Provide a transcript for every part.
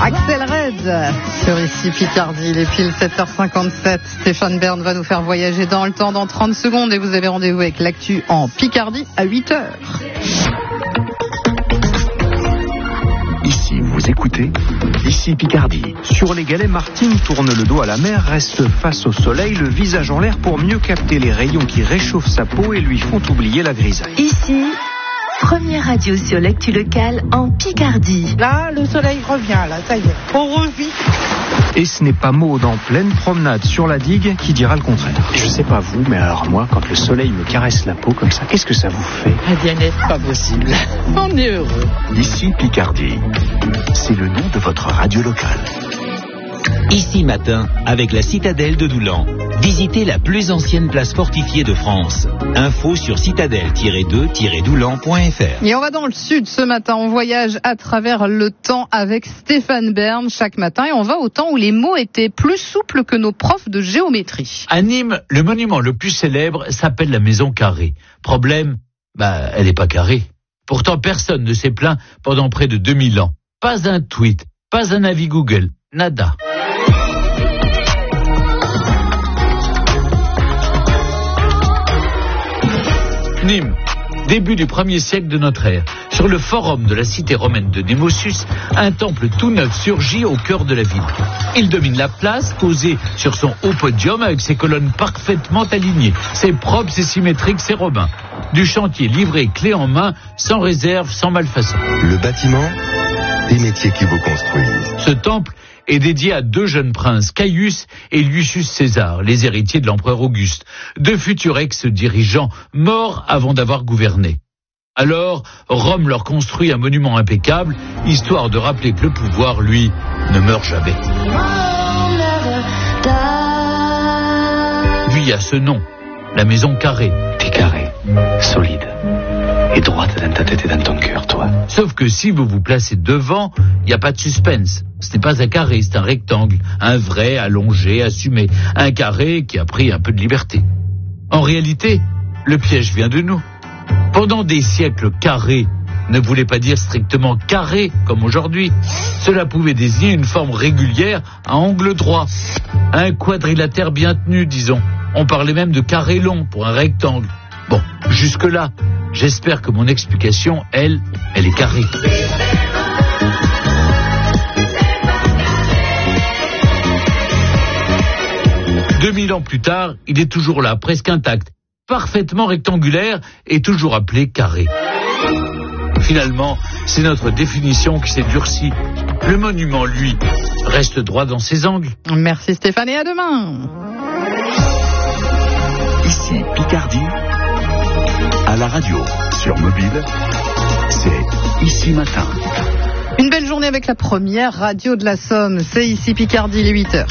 Axel Red sur ici Picardie, il est pile 7h57. Stéphane Bern va nous faire voyager dans le temps dans 30 secondes et vous avez rendez-vous avec l'actu en Picardie à 8h. Ici, vous écoutez, ici Picardie. Sur les galets, Martine tourne le dos à la mer, reste face au soleil, le visage en l'air pour mieux capter les rayons qui réchauffent sa peau et lui font oublier la grisaille. Ici, première radio sur l'actu locale en Picardie. Là, le soleil revient, là, ça y est, on revit. Et ce n'est pas Maud en pleine promenade sur la digue qui dira le contraire. Je sais pas vous, mais alors moi, quand le soleil me caresse la peau comme ça, qu'est-ce que ça vous fait? Diane, pas possible. On est heureux. Ici Picardie, c'est le nom de votre radio locale. Ici matin, avec la citadelle de Doulan. Visitez la plus ancienne place fortifiée de France. Info sur citadelle-2-doulan.fr. Et on va dans le sud ce matin, on voyage à travers le temps avec Stéphane Bern chaque matin et on va au temps où les mots étaient plus souples que nos profs de géométrie. À Nîmes, le monument le plus célèbre s'appelle la Maison Carrée. Problème, elle n'est pas carrée. Pourtant, personne ne s'est plaint pendant près de 2000 ans. Pas un tweet, pas un avis Google, nada. Nîmes, début du 1er siècle de notre ère. Sur le forum de la cité romaine de Némosus, un temple tout neuf surgit au cœur de la ville. Il domine la place, posé sur son haut podium avec ses colonnes parfaitement alignées. C'est propre, c'est symétrique, c'est romain. Du chantier livré clé en main, sans réserve, sans malfaçon. Le bâtiment, des métiers qui vous construisent. Ce temple est dédié à deux jeunes princes, Caius et Lucius César, les héritiers de l'empereur Auguste, deux futurs ex-dirigeants morts avant d'avoir gouverné. Alors, Rome leur construit un monument impeccable, histoire de rappeler que le pouvoir, lui, ne meurt jamais. Lui, il y a ce nom, la Maison Carrée. T'es carré, solide, et droite dans ta tête et dans ton cœur, toi. Sauf que si vous vous placez devant, il n'y a pas de suspense. Ce n'est pas un carré, c'est un rectangle, un vrai, allongé, assumé. Un carré qui a pris un peu de liberté. En réalité, le piège vient de nous. Pendant des siècles, carré ne voulait pas dire strictement carré, comme aujourd'hui. Cela pouvait désigner une forme régulière à angle droit. Un quadrilatère bien tenu, disons. On parlait même de carré long pour un rectangle. Bon, jusque-là, j'espère que mon explication, elle est carrée. 2000 ans plus tard, il est toujours là, presque intact, parfaitement rectangulaire et toujours appelé carré. Finalement, c'est notre définition qui s'est durcie. Le monument, lui, reste droit dans ses angles. Merci Stéphane et à demain. Ici Picardie, à la radio, sur mobile, c'est Ici Matin. Une belle journée avec la première radio de la Somme. C'est ici Picardie, les 8h.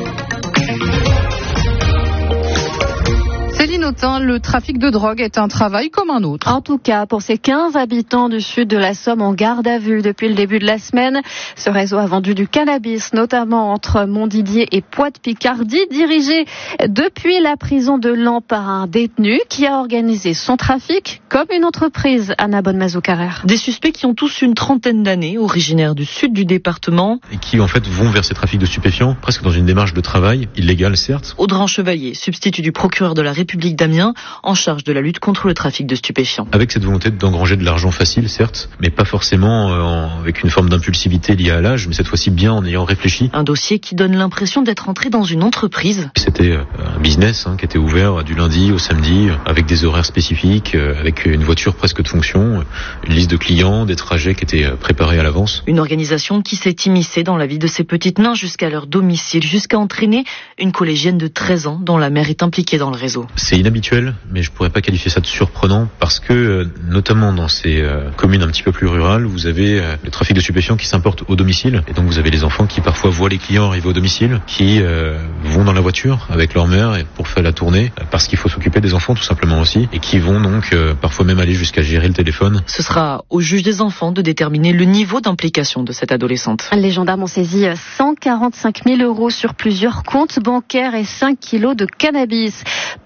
Céline Autain, le trafic de drogue est un travail comme un autre. En tout cas, pour ces 15 habitants du sud de la Somme en garde à vue depuis le début de la semaine, ce réseau a vendu du cannabis, notamment entre Montdidier et Poix-de-Picardie, dirigé depuis la prison de Laon par un détenu qui a organisé son trafic comme une entreprise. Anna Bonne-Mazou-Carrère. Des suspects qui ont tous une trentaine d'années, originaires du sud du département. Et qui en fait vont vers ces trafics de stupéfiants, presque dans une démarche de travail, illégale certes. Audran Chevalier, substitut du procureur de la République d'Amiens, en charge de la lutte contre le trafic de stupéfiants. Avec cette volonté d'engranger de l'argent facile, certes, mais pas forcément avec une forme d'impulsivité liée à l'âge, mais cette fois-ci bien en ayant réfléchi. Un dossier qui donne l'impression d'être entré dans une entreprise. C'était un business qui était ouvert du lundi au samedi, avec des horaires spécifiques, avec une voiture presque de fonction, une liste de clients, des trajets qui étaient préparés à l'avance. Une organisation qui s'est immiscée dans la vie de ces petites mains jusqu'à leur domicile, jusqu'à entraîner une collégienne de 13 ans dont la mère est impliquée dans le réseau. C'est inhabituel, mais je pourrais pas qualifier ça de surprenant parce que, notamment dans ces communes un petit peu plus rurales, vous avez le trafic de stupéfiants qui s'importe au domicile. Et donc vous avez les enfants qui parfois voient les clients arriver au domicile, qui vont dans la voiture avec leur mère pour faire la tournée, parce qu'il faut s'occuper des enfants tout simplement aussi, et qui vont donc parfois même aller jusqu'à gérer le téléphone. Ce sera au juge des enfants de déterminer le niveau d'implication de cette adolescente. Les gendarmes ont saisi 145 000 € sur plusieurs comptes bancaires et 5 kilos de cannabis. Pas d'inquiétude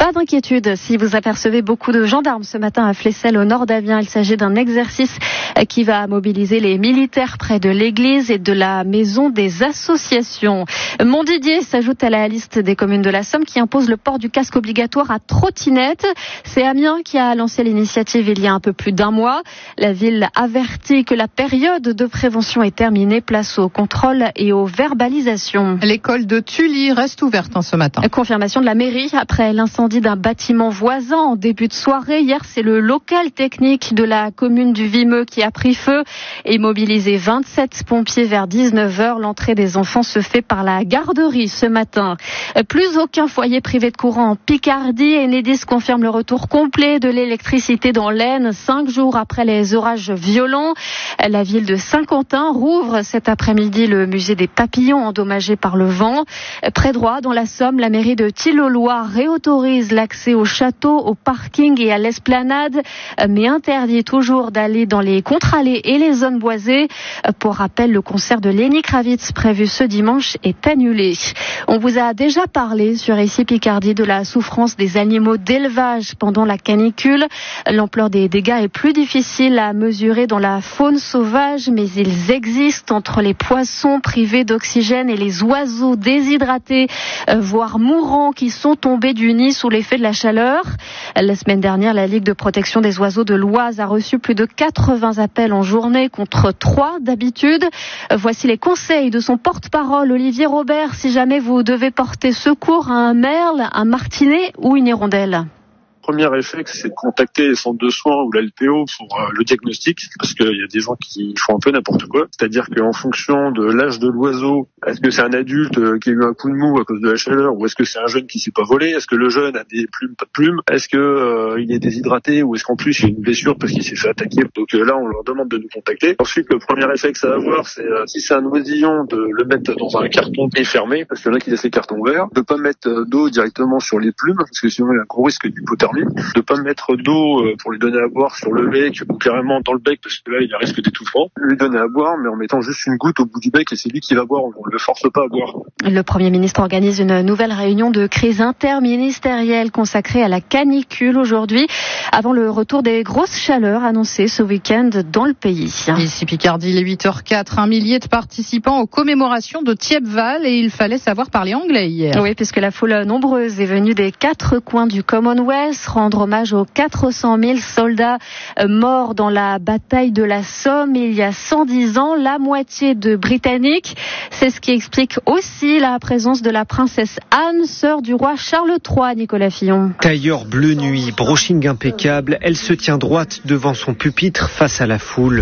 d'inquiétude si vous apercevez beaucoup de gendarmes ce matin à Flesselles, au nord d'Amiens. Il s'agit d'un exercice qui va mobiliser les militaires près de l'église et de la maison des associations. Montdidier s'ajoute à la liste des communes de la Somme qui impose le port du casque obligatoire à trottinette. C'est Amiens qui a lancé l'initiative il y a un peu plus d'un mois. La ville avertit que la période de prévention est terminée. Place au contrôle et aux verbalisations. L'école de Tully reste ouverte ce matin. Confirmation de la mairie après l'incendie d'un bâtiment voisin en début de soirée. Hier, c'est le local technique de la commune du Vimeux qui a pris feu et mobilisé 27 pompiers vers 19h. L'entrée des enfants se fait par la garderie ce matin. Plus aucun foyer privé de courant en Picardie. Enedis confirme le retour complet de l'électricité dans l'Aisne 5 jours après les orages violents. La ville de Saint-Quentin rouvre cet après-midi le musée des papillons endommagés par le vent. Près droit, dans la Somme, la mairie de Tille-aux-Lois réautorise l'accès au château, au parking et à l'esplanade, mais interdit toujours d'aller dans les contre-allées et les zones boisées. Pour rappel, le concert de Lenny Kravitz prévu ce dimanche est annulé. On vous a déjà parlé sur Ici Picardie de la souffrance des animaux d'élevage pendant la canicule. L'ampleur des dégâts est plus difficile à mesurer dans la faune sauvage, mais ils existent entre les poissons privés d'oxygène et les oiseaux déshydratés, voire mourants, qui sont tombés du nid sous l'effet de la chaleur. La semaine dernière, la Ligue de protection des oiseaux de l'Oise a reçu plus de 80 appels en journée contre 3 d'habitude. Voici les conseils de son porte-parole, Olivier Robert, si jamais vous devez porter secours à un merle, un martinet ou une hirondelle. Premier réflexe, c'est de contacter les centres de soins ou l'Altéo pour le diagnostic, parce qu'il y a des gens qui font un peu n'importe quoi. C'est-à-dire qu'en fonction de l'âge de l'oiseau, est-ce que c'est un adulte qui a eu un coup de mou à cause de la chaleur, ou est-ce que c'est un jeune qui s'est pas volé? Est-ce que le jeune a des plumes, pas de plumes? Est-ce que il est déshydraté, ou est-ce qu'en plus il y a une blessure parce qu'il s'est fait attaquer? Donc là, on leur demande de nous contacter. Ensuite, le premier réflexe à avoir, c'est si c'est un oisillon, de le mettre dans un carton et fermé, parce qu'il y en a qui laissent les cartons ouverts. De pas mettre d'eau directement sur les plumes, parce que sinon il y a un gros risque d'hypothermie. De pas mettre d'eau pour lui donner à boire sur le bec ou carrément dans le bec, parce que là il y a risque d'étouffement. Lui donner à boire, mais en mettant juste une goutte au bout du bec, et c'est lui qui va boire, on ne le force pas à boire. Le Premier ministre organise une nouvelle réunion de crise interministérielle consacrée à la canicule aujourd'hui, avant le retour des grosses chaleurs annoncées ce week-end dans le pays. Ici Picardie, il est 8h04, un millier de participants aux commémorations de Thiepval, et il fallait savoir parler anglais hier. Oui, puisque la foule nombreuse est venue des 4 coins du Commonwealth rendre hommage aux 400 000 soldats morts dans la bataille de la Somme il y a 110 ans, la moitié de Britanniques. C'est ce qui explique aussi la présence de la princesse Anne, sœur du roi Charles III, Nicolas Fillon. Tailleur bleu nuit, brushing impeccable, elle se tient droite devant son pupitre face à la foule.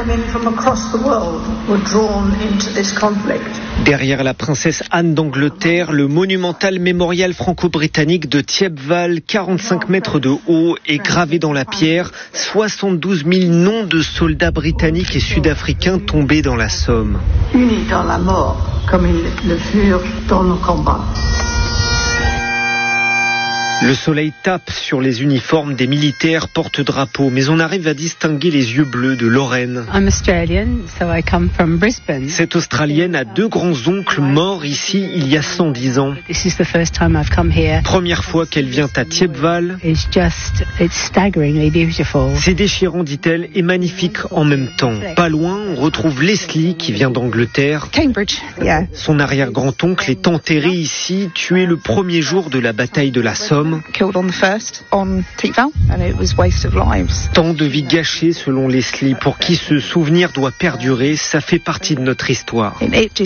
Derrière la princesse Anne d'Angleterre, le monumental mémorial franco-britannique de Thiepval, 45 mètres de haut, est gravé dans la pierre 72 000 noms de soldats britanniques et sud-africains tombés dans la Somme. Unis dans la mort, comme ils le furent dans le combat. Le soleil tape sur les uniformes des militaires porte-drapeaux, mais on arrive à distinguer les yeux bleus de Lorraine. Cette Australienne a 2 grands-oncles morts ici il y a 110 ans. Première fois qu'elle vient à Thiepval. C'est déchirant, dit-elle, et magnifique en même temps. Pas loin, on retrouve Leslie qui vient d'Angleterre. Cambridge. Son arrière-grand-oncle est enterré ici, tué le premier jour de la bataille de la Somme. Tant de vies gâchées selon Leslie, pour qui ce souvenir doit perdurer, ça fait partie de notre histoire.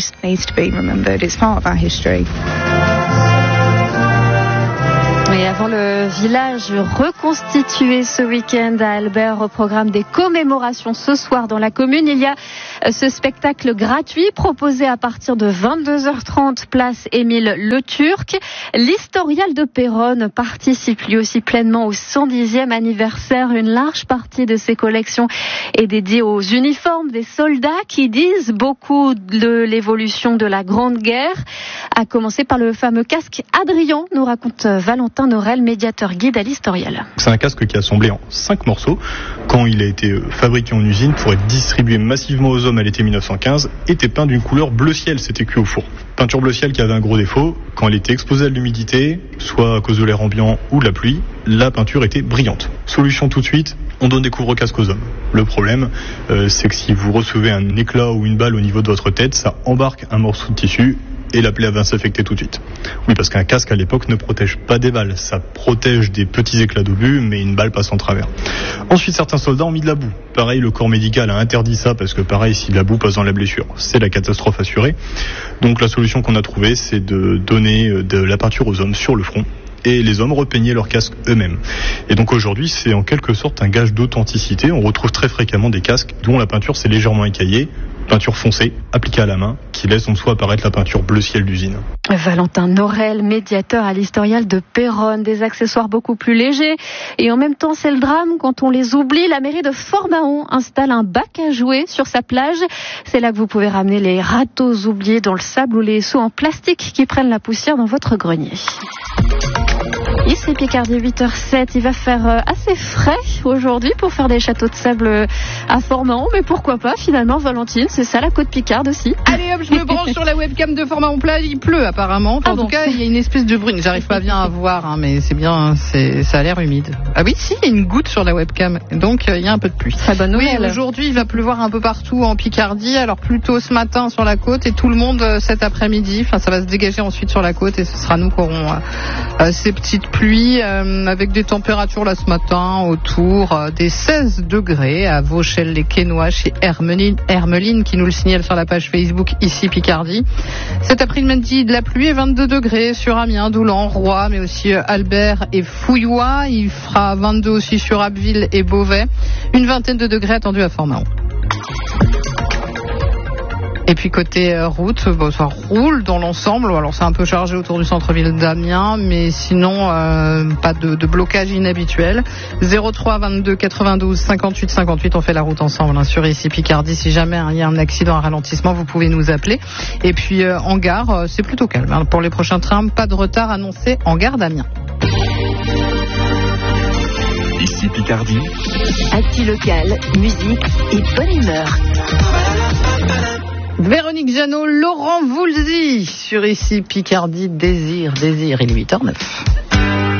Et avant le village reconstitué ce week-end à Albert, au programme des commémorations ce soir dans la commune, il y a ce spectacle gratuit proposé à partir de 22h30, place Émile Le Turc. L'Historial de Péronne participe lui aussi pleinement au 110e anniversaire. Une large partie de ses collections est dédiée aux uniformes des soldats qui disent beaucoup de l'évolution de la Grande Guerre, à commencer par le fameux casque Adrien, nous raconte Valentin Neurin. Norel, médiateur guide à l'Historial. C'est un casque qui est assemblé en 5 morceaux. Quand il a été fabriqué en usine pour être distribué massivement aux hommes à l'été 1915, était peint d'une couleur bleu ciel, c'était cuit au four. Peinture bleu ciel qui avait un gros défaut, quand elle était exposée à l'humidité, soit à cause de l'air ambiant ou de la pluie, la peinture était brillante. Solution tout de suite, on donne des couvre-casques aux hommes. Le problème, c'est que si vous recevez un éclat ou une balle au niveau de votre tête, ça embarque un morceau de tissu et la plaie va s'infecter tout de suite. Oui, parce qu'un casque à l'époque ne protège pas des balles, ça protège des petits éclats d'obus, mais une balle passe en travers. Ensuite, certains soldats ont mis de la boue. Pareil, le corps médical a interdit ça, parce que pareil, si la boue passe dans la blessure, c'est la catastrophe assurée. Donc la solution qu'on a trouvée, c'est de donner de la peinture aux hommes sur le front, et les hommes repeignaient leurs casques eux-mêmes. Et donc aujourd'hui, c'est en quelque sorte un gage d'authenticité. On retrouve très fréquemment des casques dont la peinture s'est légèrement écaillée, peinture foncée, appliquée à la main, qui laisse en dessous apparaître la peinture bleu ciel d'usine. Valentin Norel, médiateur à l'Historial de Péronne, des accessoires beaucoup plus légers. Et en même temps, c'est le drame quand on les oublie. La mairie de Fort-Mahon installe un bac à jouets sur sa plage. C'est là que vous pouvez ramener les râteaux oubliés dans le sable ou les seaux en plastique qui prennent la poussière dans votre grenier. Ici Picardie, 8h07, il va faire assez frais aujourd'hui pour faire des châteaux de sable à Fort-Mahon, mais pourquoi pas finalement, Valentine, c'est ça la côte Picarde aussi. Allez hop, je me branche sur la webcam de Fort-Mahon plage, il pleut apparemment, en tout cas il y a une espèce de bruine, j'arrive pas bien à voir, mais c'est bien, ça a l'air humide. Ah oui, si, il y a une goutte sur la webcam, donc il y a un peu de pluie. Très bonne nouvelle. Oui, aujourd'hui il va pleuvoir un peu partout en Picardie, alors plutôt ce matin sur la côte et tout le monde cet après-midi, ça va se dégager ensuite sur la côte et ce sera nous qui aurons ces petites pluies avec des températures là ce matin autour des 16 degrés à Vauchelles-les-Quesnois chez Hermeline qui nous le signale sur la page Facebook ici Picardie. Cet après-midi de la pluie et 22 degrés sur Amiens, Doulan, Roy, mais aussi Albert et Fouillois. Il fera 22 aussi sur Abbeville et Beauvais. Une vingtaine de degrés attendus à Fort-Mahon. Et puis côté route, ça roule dans l'ensemble. Alors c'est un peu chargé autour du centre-ville d'Amiens, mais sinon pas de blocage inhabituel. 03 22 92 58 58, on fait la route ensemble sur ici Picardie. Si jamais il y a un accident, un ralentissement, vous pouvez nous appeler. Et puis en gare, c'est plutôt calme. Pour les prochains trains, pas de retard annoncé en gare d'Amiens. Ici Picardie. Actu local, musique et bonne humeur. Véronique Jeannot, Laurent Voulzy sur ici Picardie, Désir, il est 8h09.